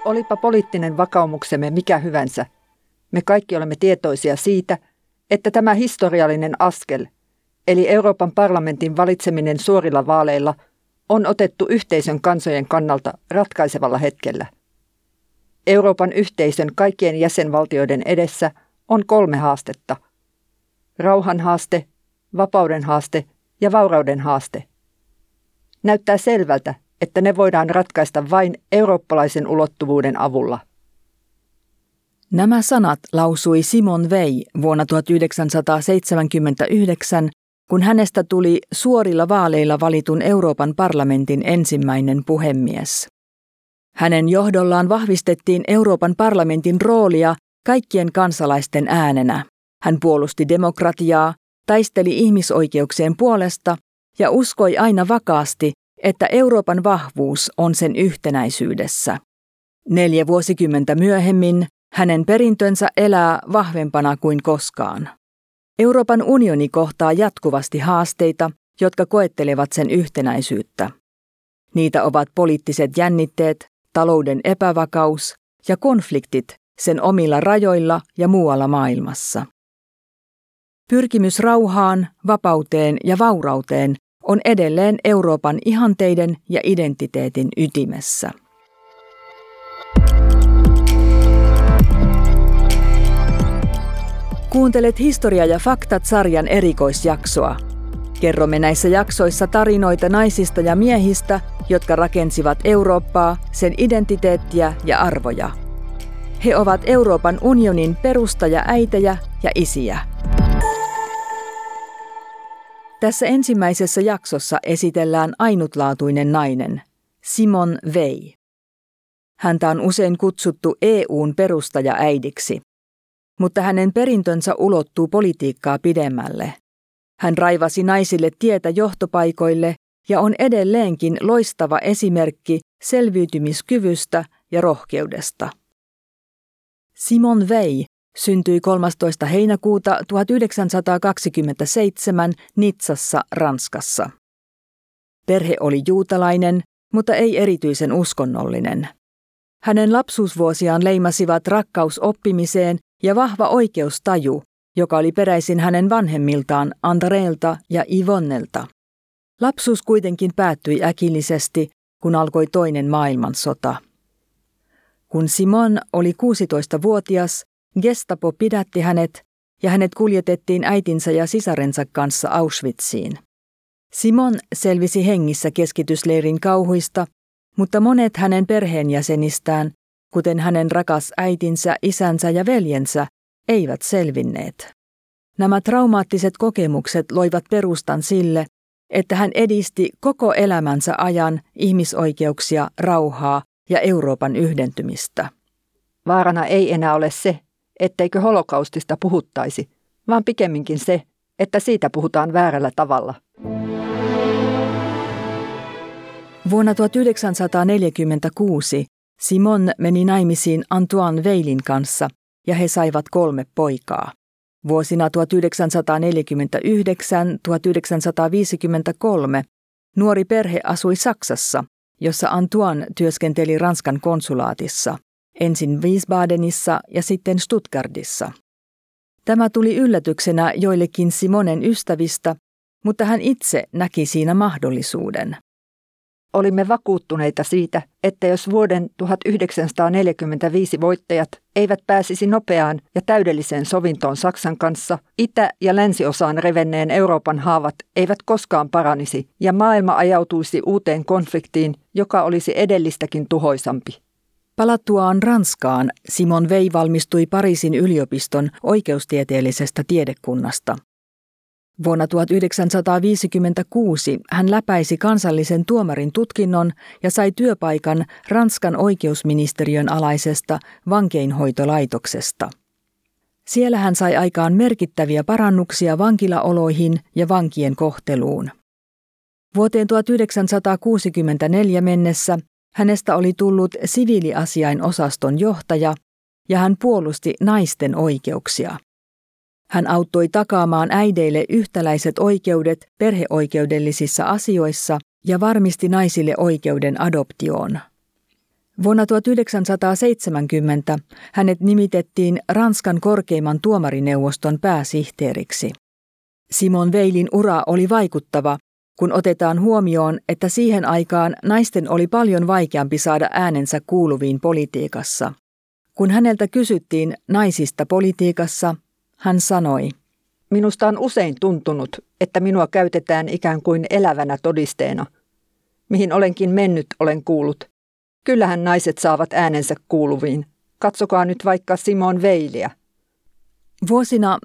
Olipa poliittinen vakaumuksemme mikä hyvänsä, me kaikki olemme tietoisia siitä, että tämä historiallinen askel, eli Euroopan parlamentin valitseminen suorilla vaaleilla, on otettu yhteisön kansojen kannalta ratkaisevalla hetkellä. Euroopan yhteisön kaikkien jäsenvaltioiden edessä on 3 haastetta: rauhan haaste, vapauden haaste ja vaurauden haaste. Näyttää selvältä, että ne voidaan ratkaista vain eurooppalaisen ulottuvuuden avulla. Nämä sanat lausui Simone Weil vuonna 1979, kun hänestä tuli suorilla vaaleilla valitun Euroopan parlamentin ensimmäinen puhemies. Hänen johdollaan vahvistettiin Euroopan parlamentin roolia kaikkien kansalaisten äänenä. Hän puolusti demokratiaa, taisteli ihmisoikeuksien puolesta ja uskoi aina vakaasti, että Euroopan vahvuus on sen yhtenäisyydessä. 4 vuosikymmentä myöhemmin hänen perintönsä elää vahvempana kuin koskaan. Euroopan unioni kohtaa jatkuvasti haasteita, jotka koettelevat sen yhtenäisyyttä. Niitä ovat poliittiset jännitteet, talouden epävakaus ja konfliktit sen omilla rajoilla ja muualla maailmassa. Pyrkimys rauhaan, vapauteen ja vaurauteen on edelleen Euroopan ihanteiden ja identiteetin ytimessä. Kuuntelet Historia ja faktat-sarjan erikoisjaksoa. Kerromme näissä jaksoissa tarinoita naisista ja miehistä, jotka rakensivat Eurooppaa, sen identiteettiä ja arvoja. He ovat Euroopan unionin perustajaäitejä ja isiä. Tässä ensimmäisessä jaksossa esitellään ainutlaatuinen nainen, Simone Weil. Häntä on usein kutsuttu EU:n perustajaäidiksi, mutta hänen perintönsä ulottuu politiikkaa pidemmälle. Hän raivasi naisille tietä johtopaikoille ja on edelleenkin loistava esimerkki selviytymiskyvystä ja rohkeudesta. Simone Weil syntyi 13. heinäkuuta 1927 Nizassa, Ranskassa. Perhe oli juutalainen, mutta ei erityisen uskonnollinen. Hänen lapsuusvuosiaan leimasivat rakkaus oppimiseen ja vahva oikeustaju, joka oli peräisin hänen vanhemmiltaan Andreelta ja Yvonnelta. Lapsuus kuitenkin päättyi äkillisesti, kun alkoi toinen maailmansota. Kun Simone oli 16-vuotias, Gestapo pidätti hänet ja hänet kuljetettiin äitinsä ja sisarensa kanssa Auschwitziin. Simone selvisi hengissä keskitysleirin kauhuista, mutta monet hänen perheenjäsenistään, kuten hänen rakas äitinsä, isänsä ja veljensä, eivät selvinneet. Nämä traumaattiset kokemukset loivat perustan sille, että hän edisti koko elämänsä ajan ihmisoikeuksia, rauhaa ja Euroopan yhdentymistä. Vaarana ei enää ole se, etteikö holokaustista puhuttaisi, vaan pikemminkin se, että siitä puhutaan väärällä tavalla. Vuonna 1946 Simone meni naimisiin Antoine Weilin kanssa ja he saivat 3 poikaa. Vuosina 1949–1953 nuori perhe asui Saksassa, jossa Antoine työskenteli Ranskan konsulaatissa, ensin Wiesbadenissa ja sitten Stuttgartissa. Tämä tuli yllätyksenä joillekin Simonen ystävistä, mutta hän itse näki siinä mahdollisuuden. Olimme vakuuttuneita siitä, että jos vuoden 1945 voittajat eivät pääsisi nopeaan ja täydelliseen sovintoon Saksan kanssa, itä- ja länsiosaan revenneen Euroopan haavat eivät koskaan paranisi ja maailma ajautuisi uuteen konfliktiin, joka olisi edellistäkin tuhoisampi. Palattuaan Ranskaan Simone Weil valmistui Pariisin yliopiston oikeustieteellisestä tiedekunnasta. Vuonna 1956 hän läpäisi kansallisen tuomarin tutkinnon ja sai työpaikan Ranskan oikeusministeriön alaisesta vankeinhoitolaitoksesta. Siellä hän sai aikaan merkittäviä parannuksia vankilaoloihin ja vankien kohteluun. Vuoteen 1964 mennessä hänestä oli tullut siviiliasiainosaston johtaja ja hän puolusti naisten oikeuksia. Hän auttoi takaamaan äideille yhtäläiset oikeudet perheoikeudellisissa asioissa ja varmisti naisille oikeuden adoptioon. Vuonna 1970 hänet nimitettiin Ranskan korkeimman tuomarineuvoston pääsihteeriksi. Simone Veilin ura oli vaikuttava, kun otetaan huomioon, että siihen aikaan naisten oli paljon vaikeampi saada äänensä kuuluviin politiikassa. Kun häneltä kysyttiin naisista politiikassa, hän sanoi: Minusta on usein tuntunut, että minua käytetään ikään kuin elävänä todisteena. Mihin olenkin mennyt, olen kuullut. Kyllähän naiset saavat äänensä kuuluviin. Katsokaa nyt vaikka Simone Veiliä. Vuosina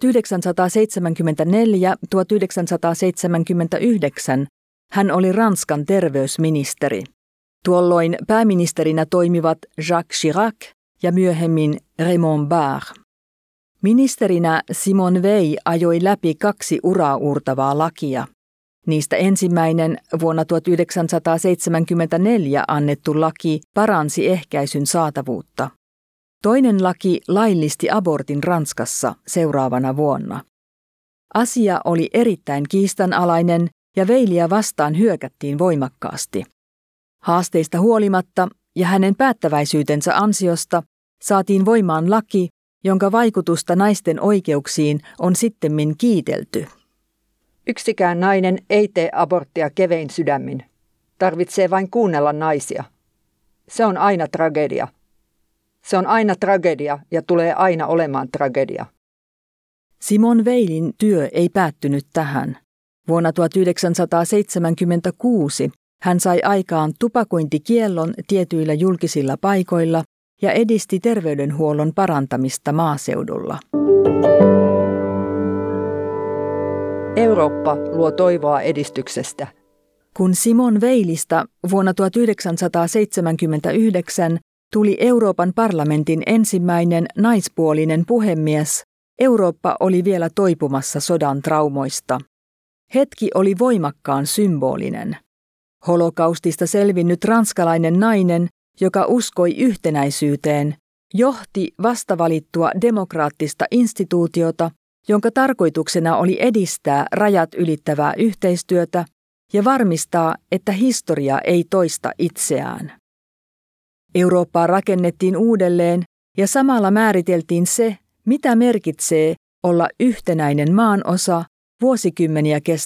1974–1979 hän oli Ranskan terveysministeri. Tuolloin pääministerinä toimivat Jacques Chirac ja myöhemmin Raymond Barre. Ministerinä Simone Veil ajoi läpi 2 uraa uurtavaa lakia. Niistä ensimmäinen vuonna 1974 annettu laki paransi ehkäisyn saatavuutta. Toinen laki laillisti abortin Ranskassa seuraavana vuonna. Asia oli erittäin kiistanalainen ja Veiliä vastaan hyökättiin voimakkaasti. Haasteista huolimatta ja hänen päättäväisyytensä ansiosta saatiin voimaan laki, jonka vaikutusta naisten oikeuksiin on sittemmin kiitelty. Yksikään nainen ei tee aborttia kevein sydämin. Tarvitsee vain kuunnella naisia. Se on aina tragedia. Se on aina tragedia ja tulee aina olemaan tragedia. Simone Veilin työ ei päättynyt tähän. Vuonna 1976 hän sai aikaan tupakointikiellon tietyillä julkisilla paikoilla ja edisti terveydenhuollon parantamista maaseudulla. Eurooppa luo toivoa edistyksestä. Kun Simone Veilistä vuonna 1979 tuli Euroopan parlamentin ensimmäinen naispuolinen puhemies, Eurooppa oli vielä toipumassa sodan traumoista. Hetki oli voimakkaan symbolinen. Holokaustista selvinnyt ranskalainen nainen, joka uskoi yhtenäisyyteen, johti vastavalittua demokraattista instituutiota, jonka tarkoituksena oli edistää rajat ylittävää yhteistyötä ja varmistaa, että historia ei toista itseään. Eurooppaa rakennettiin uudelleen ja samalla määriteltiin se, mitä merkitsee olla yhtenäinen maanosa vuosikymmeniä kestävän